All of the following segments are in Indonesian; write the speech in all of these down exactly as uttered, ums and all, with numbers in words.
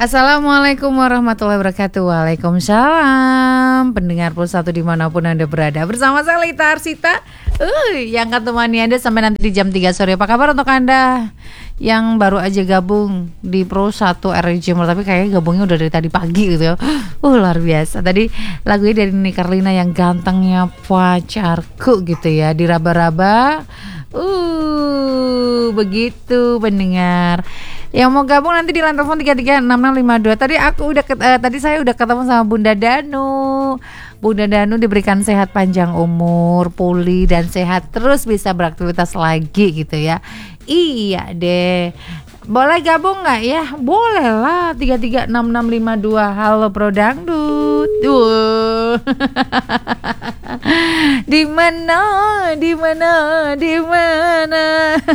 Assalamualaikum warahmatullahi wabarakatuh. Waalaikumsalam. Pendengar Pulsa satu dimanapun Anda berada, bersama saya Lita Arsita uh, yang akan temani Anda sampai nanti di jam tiga sore. Apa kabar untuk Anda yang baru aja gabung di Pro satu R J Mall, tapi kayaknya gabungnya udah dari tadi pagi gitu ya. Uh luar biasa. Tadi lagunya dari Nini Carlina yang gantengnya pacarku gitu ya, diraba-raba. Uh begitu pendengar yang mau gabung nanti di line telepon tiga tiga enam enam lima dua. Tadi aku udah uh, tadi saya udah ketemu sama Bunda Danu. Bunda Danu diberikan sehat panjang umur, pulih dan sehat terus bisa beraktivitas lagi gitu ya. Iya deh. Boleh gabung nggak ya? Boleh lah. tiga tiga enam enam lima dua. Halo Bro Dangdut. Uh. Di mana? Di mana? Di mana?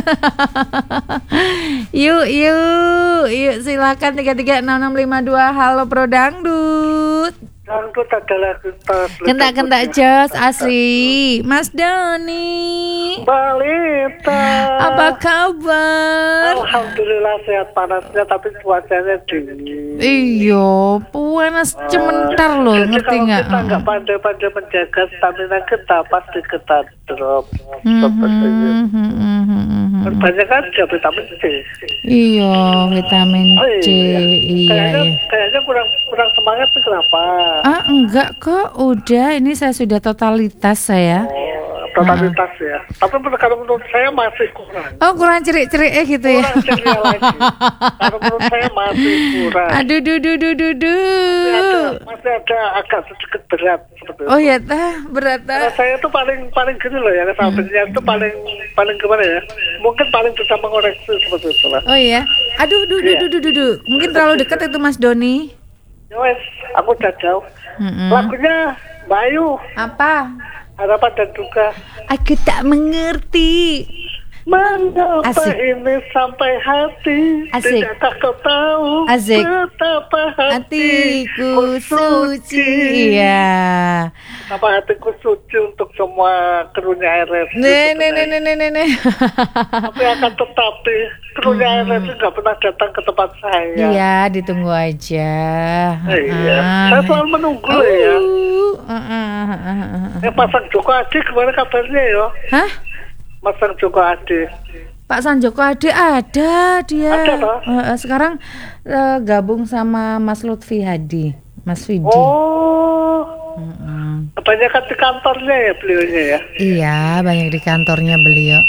Yuk, yuk, yuk silakan tiga tiga enam enam lima dua. Halo Bro Dangdut. Dangdut adalah kentak-kentak jos asli. Mas Doni. Balita. Apa kabar? Alhamdulillah sehat, panasnya tapi cuacanya dingin. Iyo, panas cementar loh, Jadi ngerti kalau nggak? kita nggak pandai-pandai menjaga stamina kita pasti kita drop. Mhm, Sepertinya. mhm, mhm, mhm. Banyak aja vitamin C. Iya, vitamin Oh, C. iya. Iya, Kayaknya, iya. kayaknya kurang kurang semangat tuh kenapa? Ah, enggak kok, udah ini saya sudah totalitas saya. Oh, totalitas ya. Tapi menurut- kalau menurut saya masih kurang. Oh, kurang cerik-cerik eh gitu ya. Kurang ceria lagi. Kalau menurut saya masih kurang. Aduh, duh, duh, duh, duh, Masih ada, duh. masih ada agak sedikit berat seperti Oh itu. ya tah, berat Nah, tah. saya tuh paling paling gini loh ya, sahabatnya itu paling paling gimana ya? Mungkin paling bisa mengoreksi seperti itu lah. Oh iya. Aduh, duh, duh, Iya. duh, duh, duh, duh. Mungkin terlalu dekat itu Mas Doni. Ya wes, aku udah jauh. Mm-mm. Lagunya Bayu, Apa? Harapan dan Duka. Aku tak mengerti. Mengapa Asik. ini sampai hati? Asik. Tidakkah kau tahu Asik. betapa Hatiku suci. Iya. Apa hatiku suci untuk semua krunya R S. Nih, nih, nih, nih, nih, nih, nih. Tapi akan tetapi krunya R S nggak pernah datang ke tempat saya. Iya, ditunggu aja. Iya. Ah. Saya selalu menunggu loh ya. Uh, uh, uh, uh, uh, uh. Yang pasang Joko Adi gimana kabarnya ya? Hah? Pasang Joko Adi. Pak Sanjoko Ade ada dia. Ada, Pak? Uh, uh, sekarang uh, gabung sama Mas Lutfi Hadi, Mas Widi. Oh. Mm-mm. Kebanyakan di kantornya ya beliaunya ya. Iya, banyak di kantornya beliau.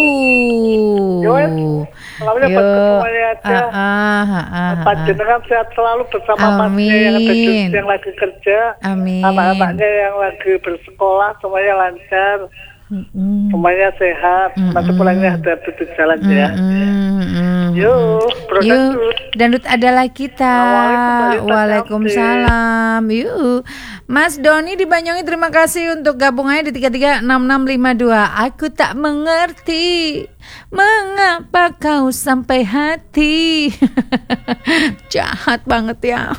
Uh. Ya, wes. Salamnya buat semuanya aja. Ah, ah, ah, ah, Panjenengan sehat selalu bersama masnya yang ada di, Amin. yang lagi kerja. Amin. Anak-anaknya yang lagi bersekolah semuanya lancar. Mm-mm. Semuanya sehat. Nanti pulangnya hati-hati di jalan ya. Mm-mm, mm-mm. Yuk, Bro Yuk, Dangdut. Dangdut adalah kita. Waalaikumsalam. Waalaikumsalam. Yuk, Mas Doni di Banyuwangi, terima kasih untuk gabungannya di tiga tiga enam enam lima dua. Aku tak mengerti mengapa kau sampai hati. Jahat banget ya.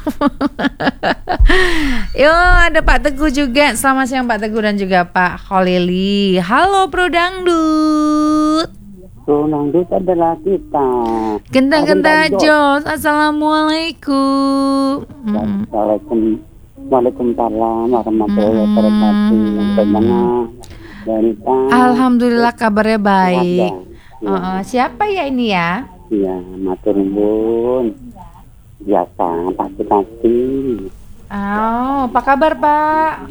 Yo, ada Pak Teguh juga. Selamat siang Pak Teguh dan juga Pak Kholili. Halo Bro Dangdut. Bro Dangdut adalah kita. Genta-genta Jos. Assalamualaikum. Mm. Waalaikum, Waalaikumsalam warahmatullahi wabarakatuh. Bagaimana Danita? Alhamdulillah kabarnya baik. Ya, Uh, siapa ya ini ya? ya, matur nuwun. Biasa pasti-pasti. Oh, apa kabar Pak?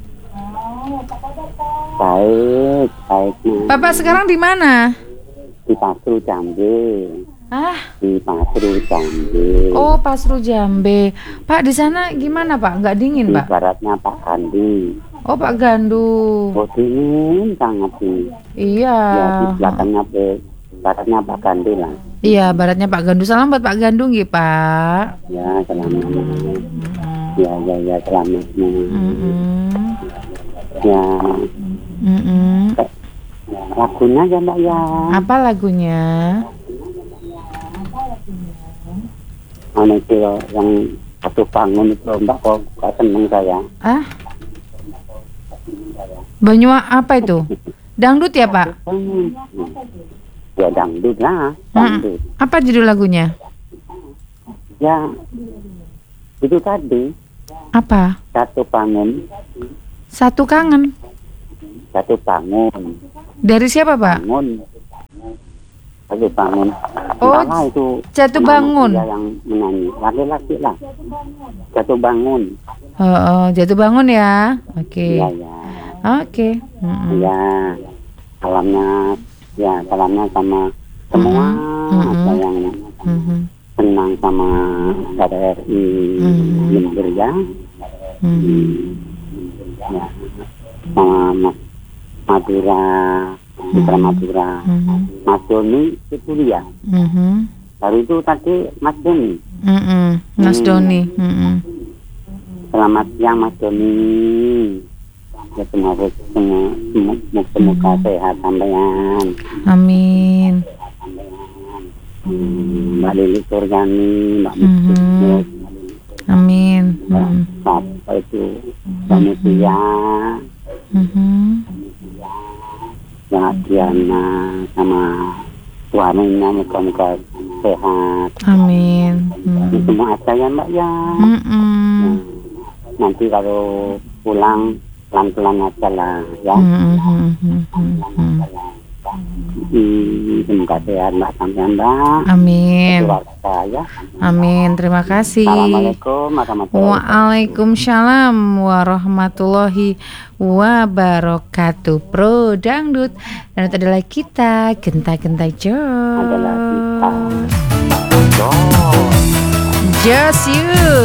Baik, baik. Nah. Bapak sekarang di mana? Di Pasru Jambe. Ah, Di Pasru Jambe. oh Pasru Jambe. Pak di sana gimana Pak? Nggak dingin Di Pak? baratnya Pak Gandhi. Oh Pak Gandu. Oh dingin sangat nih. Iya. Ya di belakangnya Pak, baratnya Pak Gandhi lah. Iya, baratnya Pak Gandu. Salam buat Pak Gandu nggih Pak. Ya selamat. Ya ya ya selamat. Mm-mm. Ya Mm-mm. lagunya ya Mbak ya. Apa lagunya? Anu itu yang satu bangun itu Mbak kok gak seneng saya. Ah? Banyuwangi apa itu? Dangdut ya Pak? Hmm. Ya dangdut lah, Hmm. dangdut. Apa judul lagunya? Ya Itu tadi Apa? satu bangun, Satu kangen. satu bangun, Dari siapa, Pak? bangun, satu bangun. Oh, Entahlah itu jatuh nama bangun. dia yang menyanyi, laki-laki lah. Jatuh bangun. Oh, oh, jatuh bangun ya. Oke. Iya ya, Oke. Mm-mm. ya. Salamnya, ya salamnya sama semua Mm-mm. apa yang Mhm. senang sama K D R I Mm-mm. Jember ya. Mhm. Ya, sama Mas Madura, Mitra Madura, Mhm. Mas Doni itu dia. Mhm. Baru itu tadi Mas Doni. Mm-mm. Mas Hmm. Doni. Mm-mm. Selamat siang Mas Doni. Ya, semoga semua semoga, semoga sehat sampean. Amin. Hmm, Mbak Lili Surgani, Mbak Mhm. Mustik, Amin. Mbak Mm. apa itu, Mbak Mutia, Mhm. Mbak Diana, sama suaminya muka-muka sehat. Amin. Ini Mm. semua aja ya Mbak ya. Mm-mm. Nanti kalau pulang pelan-pelan aja lah ya. Mm-mm. Mm-mm. Hmm, semoga sehat Mbak sampean Mbak. Amin. Keluarga ya. Amin. Terima kasih. Assalamualaikum warahmatullahi wabarakatuh. Waalaikumsalam warahmatullahi wabarakatuh. Pro Dangdut. Dan itu adalah kita Genta-Genta Jos. Adalah kita. Jos you.